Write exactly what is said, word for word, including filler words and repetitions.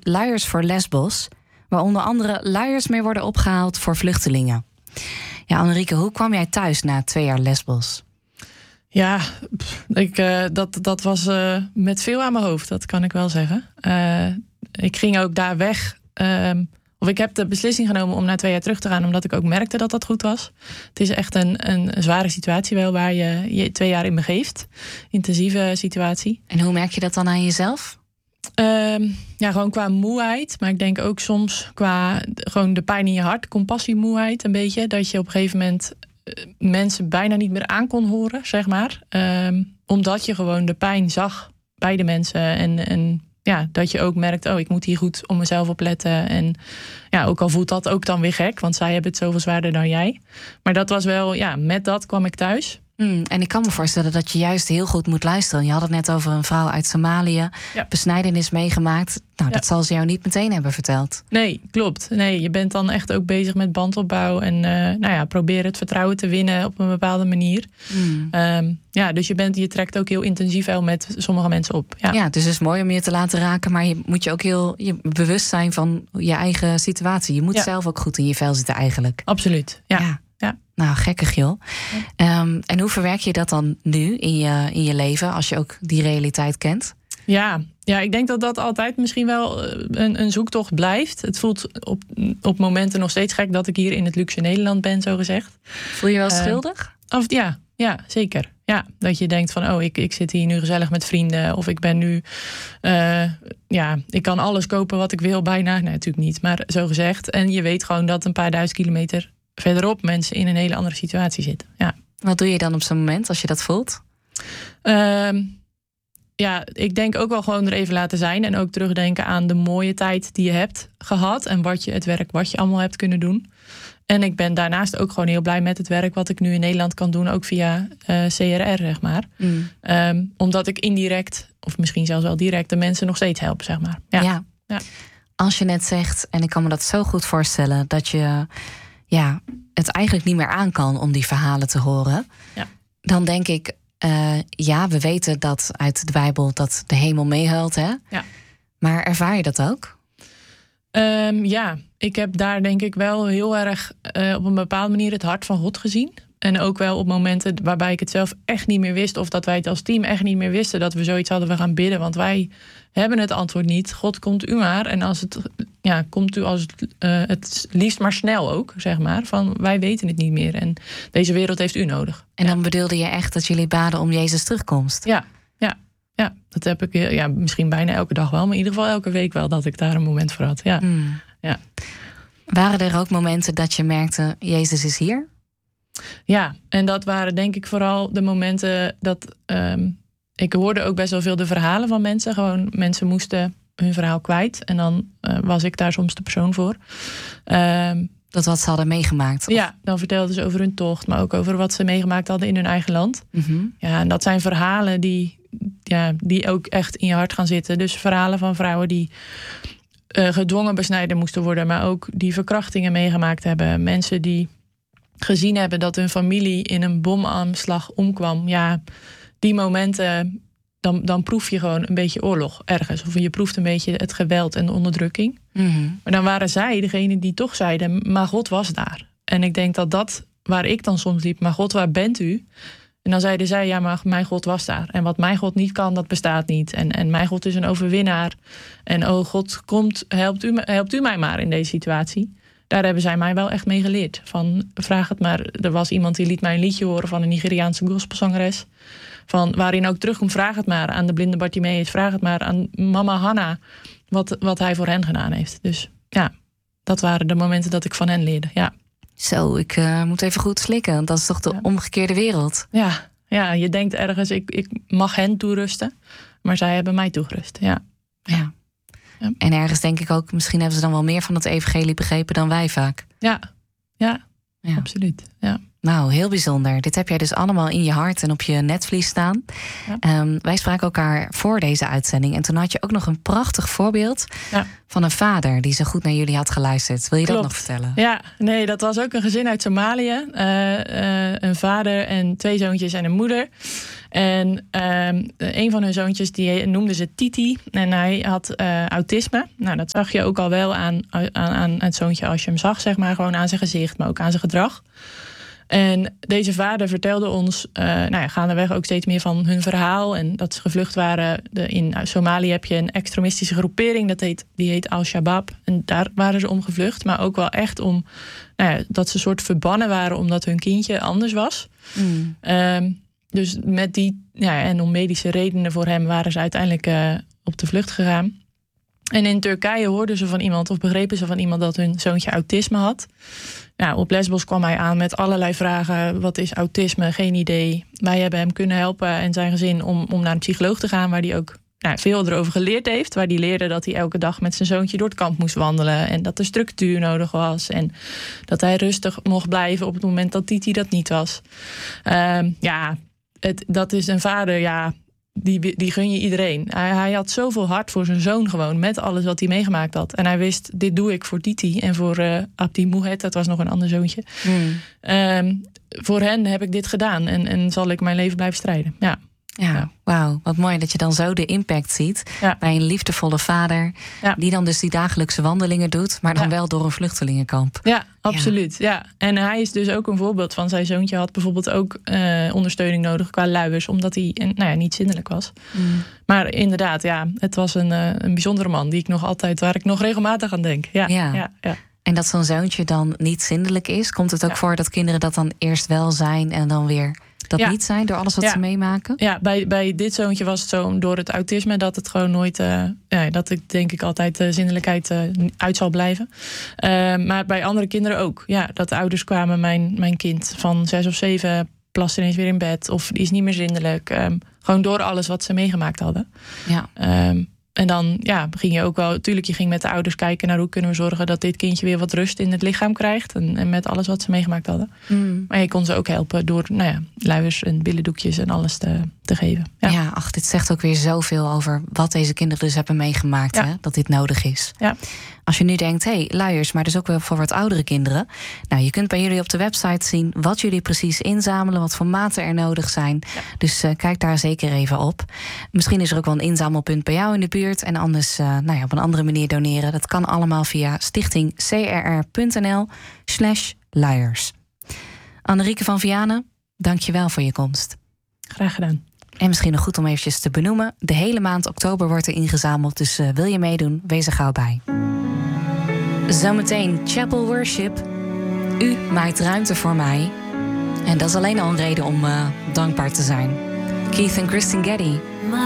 Luiers voor Lesbos, waar onder andere luiers mee worden opgehaald voor vluchtelingen. Ja, Annerike, hoe kwam jij thuis na twee jaar Lesbos? Ja, ik, uh, dat, dat was uh, met veel aan mijn hoofd, dat kan ik wel zeggen. Uh, ik ging ook daar weg. Uh, of ik heb de beslissing genomen om na twee jaar terug te gaan, omdat ik ook merkte dat dat goed was. Het is echt een, een zware situatie wel, waar je je twee jaar in begeeft. Intensieve situatie. En hoe merk je dat dan aan jezelf? Uh, ja, gewoon qua moeheid. Maar ik denk ook soms qua gewoon de pijn in je hart. Compassiemoeheid een beetje. Dat je op een gegeven moment mensen bijna niet meer aan kon horen, zeg maar. Um, omdat je gewoon de pijn zag bij de mensen. En, en ja, dat je ook merkt, oh, ik moet hier goed om mezelf op letten. En ja, ook al voelt dat ook dan weer gek, want zij hebben het zoveel zwaarder dan jij. Maar dat was wel, ja, met dat kwam ik thuis. Mm, en ik kan me voorstellen dat je juist heel goed moet luisteren. Je had het net over een vrouw uit Somalië, ja. besnijdenis meegemaakt. Nou, dat ja. zal ze jou niet meteen hebben verteld. Nee, klopt. Nee, je bent dan echt ook bezig met bandopbouw. En uh, nou ja, probeer het vertrouwen te winnen op een bepaalde manier. Mm. Um, ja, dus je, bent, je trekt ook heel intensief wel met sommige mensen op. Ja, ja, dus het is mooi om je te laten raken. Maar je moet je ook heel je bewust zijn van je eigen situatie. Je moet ja. zelf ook goed in je vel zitten eigenlijk. Absoluut, ja. ja. Ja. Nou, gekkig joh. Ja. Um, en hoe verwerk je dat dan nu in je, in je leven, als je ook die realiteit kent? Ja, ja, ik denk dat dat altijd misschien wel een, een zoektocht blijft. Het voelt op, op momenten nog steeds gek dat ik hier in het luxe Nederland ben, zo gezegd. Voel je je wel schuldig? Uh, of, ja, ja, zeker. Ja, dat je denkt van, oh, ik, ik zit hier nu gezellig met vrienden. Of ik ben nu, uh, ja, ik kan alles kopen wat ik wil bijna. Nee, natuurlijk niet, maar zo gezegd. En je weet gewoon dat een paar duizend kilometer verderop mensen in een hele andere situatie zitten. Ja. Wat doe je dan op zo'n moment als je dat voelt? Uh, ja, ik denk ook wel gewoon er even laten zijn. En ook terugdenken aan de mooie tijd die je hebt gehad. En wat je, het werk wat je allemaal hebt kunnen doen. En ik ben daarnaast ook gewoon heel blij met het werk wat ik nu in Nederland kan doen. Ook via uh, C R R, zeg maar. Mm. Um, omdat ik indirect, of misschien zelfs wel direct, de mensen nog steeds help, zeg maar. Ja. Ja. Ja. Als je net zegt, en ik kan me dat zo goed voorstellen, dat je ja, het eigenlijk niet meer aan kan om die verhalen te horen. Ja. Dan denk ik, uh, ja, we weten dat uit de Bijbel dat de hemel meehuilt, hè? Ja. Maar ervaar je dat ook? Um, ja, ik heb daar denk ik wel heel erg uh, op een bepaalde manier het hart van God gezien. En ook wel op momenten waarbij ik het zelf echt niet meer wist, of dat wij het als team echt niet meer wisten, dat we zoiets hadden, we gaan bidden, want wij hebben het antwoord niet. God, komt u maar. En als het, ja, komt u als het, uh, het liefst maar snel ook, zeg maar. Van, wij weten het niet meer. En deze wereld heeft u nodig. En dan ja. bedoelde je echt dat jullie baden om Jezus terugkomst? Ja, ja, ja. Dat heb ik ja, misschien bijna elke dag wel, maar in ieder geval elke week wel dat ik daar een moment voor had. Ja. Mm. Ja. Waren er ook momenten dat je merkte, Jezus is hier? Ja, en dat waren denk ik vooral de momenten dat Um, ik hoorde ook best wel veel de verhalen van mensen. Gewoon mensen moesten hun verhaal kwijt. En dan uh, was ik daar soms de persoon voor. Um, dat wat ze hadden meegemaakt? Of? Ja, dan vertelden ze over hun tocht. Maar ook over wat ze meegemaakt hadden in hun eigen land. Mm-hmm. Ja, en dat zijn verhalen die, ja, die ook echt in je hart gaan zitten. Dus verhalen van vrouwen die uh, gedwongen besneden moesten worden. Maar ook die verkrachtingen meegemaakt hebben. Mensen die gezien hebben dat hun familie in een bomaanslag omkwam. Ja, die momenten, dan, dan proef je gewoon een beetje oorlog ergens. Of je proeft een beetje het geweld en de onderdrukking. Mm-hmm. Maar dan waren zij degene die toch zeiden, maar God was daar. En ik denk dat dat, waar ik dan soms liep, maar God, waar bent u? En dan zeiden zij, ja, maar mijn God was daar. En wat mijn God niet kan, dat bestaat niet. En, en mijn God is een overwinnaar. En oh God, komt, helpt u, helpt u mij maar in deze situatie. Daar hebben zij mij wel echt mee geleerd. Van, vraag het maar. Er was iemand die liet mij een liedje horen van een Nigeriaanse gospelzangeres. Van, waarin ook terugkomt, vraag het maar aan de blinde Bartimeus. Vraag het maar aan mama Hanna, wat, wat hij voor hen gedaan heeft. Dus ja, dat waren de momenten dat ik van hen leerde, ja. Zo, ik uh, moet even goed slikken, want dat is toch de ja. omgekeerde wereld. Ja, ja, je denkt ergens, ik, ik mag hen toerusten. Maar zij hebben mij toegerust, ja. Ja. Ja. En ergens denk ik ook, misschien hebben ze dan wel meer van het evangelie begrepen dan wij vaak. Ja, ja, ja. Absoluut. Ja. Nou, heel bijzonder. Dit heb jij dus allemaal in je hart en op je netvlies staan. Ja. Um, wij spraken elkaar voor deze uitzending. En toen had je ook nog een prachtig voorbeeld ja. van een vader die zo goed naar jullie had geluisterd. Wil je Klopt. dat nog vertellen? Ja, nee, dat was ook een gezin uit Somalië. Uh, uh, een vader en twee zoontjes en een moeder. En um, een van hun zoontjes, die noemden ze Titi. En hij had uh, autisme. Nou, dat zag je ook al wel aan, aan, aan het zoontje als je hem zag, zeg maar. Gewoon aan zijn gezicht, maar ook aan zijn gedrag. En deze vader vertelde ons uh, nou ja, gaandeweg ook steeds meer van hun verhaal. En dat ze gevlucht waren. De, in Somalië heb je een extremistische groepering. Dat heet, die heet Al-Shabaab. En daar waren ze om gevlucht. Maar ook wel echt om nou ja, dat ze soort verbannen waren omdat hun kindje anders was. Mm. Um, dus met die ja, en om medische redenen voor hem waren ze uiteindelijk uh, op de vlucht gegaan. En in Turkije hoorden ze van iemand of begrepen ze van iemand dat hun zoontje autisme had. Nou, op Lesbos kwam hij aan met allerlei vragen. Wat is autisme? Geen idee. Wij hebben hem kunnen helpen en zijn gezin om, om naar een psycholoog te gaan, waar hij ook nou, veel erover geleerd heeft. Waar hij leerde dat hij elke dag met zijn zoontje door het kamp moest wandelen. En dat er structuur nodig was. En dat hij rustig mocht blijven op het moment dat Titi dat niet was. Uh, ja, het, dat is een vader, ja, die, die gun je iedereen. Hij, hij had zoveel hart voor zijn zoon gewoon, met alles wat hij meegemaakt had. En hij wist, dit doe ik voor Titi en voor uh, Abdi Mouhet, dat was nog een ander zoontje. Mm. Um, voor hen heb ik dit gedaan en, en zal ik mijn leven blijven strijden. Ja. Ja, ja. Wauw, wat mooi dat je dan zo de impact ziet ja. bij een liefdevolle vader, ja. die dan dus die dagelijkse wandelingen doet, maar dan ja. wel door een vluchtelingenkamp. Ja, absoluut. Ja. Ja. En hij is dus ook een voorbeeld van zijn zoontje had bijvoorbeeld ook uh, ondersteuning nodig qua luiers, omdat hij nou ja, niet zindelijk was. Mm. Maar inderdaad, ja, het was een, uh, een bijzondere man die ik nog altijd, waar ik nog regelmatig aan denk. Ja, ja. ja, ja. En dat zo'n zoontje dan niet zindelijk is, komt het ook ja. voor dat kinderen dat dan eerst wel zijn en dan weer dat ja. niet zijn door alles wat ja. ze meemaken? Ja, bij, bij dit zoontje was het zo door het autisme dat het gewoon nooit, uh, ja, dat ik denk ik altijd de uh, zindelijkheid uh, uit zal blijven. Uh, maar bij andere kinderen ook. Ja, dat de ouders kwamen, mijn, mijn kind van zes of zeven plast ineens weer in bed of die is niet meer zindelijk. Um, gewoon door alles wat ze meegemaakt hadden. Ja. Um, En dan ja, ging je ook wel, natuurlijk, je ging met de ouders kijken naar hoe kunnen we zorgen dat dit kindje weer wat rust in het lichaam krijgt. En, en met alles wat ze meegemaakt hadden. Mm. Maar je kon ze ook helpen door nou ja, luiers en billendoekjes en alles te, te geven. Ja. ja, ach, dit zegt ook weer zoveel over wat deze kinderen dus hebben meegemaakt. Ja. Hè, dat dit nodig is. Ja. Als je nu denkt, hé, hey, luiers, maar dus ook wel voor wat oudere kinderen. Nou, je kunt bij jullie op de website zien wat jullie precies inzamelen, wat voor maten er nodig zijn. Ja. Dus uh, kijk daar zeker even op. Misschien is er ook wel een inzamelpunt bij jou in de buurt. En anders uh, nou ja, op een andere manier doneren. Dat kan allemaal via stichting c r r punt n l slash luiers. Annerieke van Vianen, dank je wel voor je komst. Graag gedaan. En misschien nog goed om eventjes te benoemen. De hele maand oktober wordt er ingezameld. Dus uh, wil je meedoen, wees er gauw bij. Zometeen Chapel Worship. U maakt ruimte voor mij. En dat is alleen al een reden om uh, dankbaar te zijn. Keith en Kristen Getty.